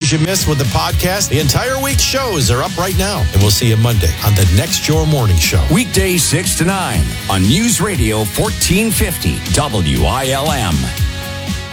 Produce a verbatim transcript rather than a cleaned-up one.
stories you missed with the podcast, the entire week's shows are up right now. And we'll see you Monday on the next Your Morning Show. Weekdays six to nine on News Radio fourteen fifty W I L M.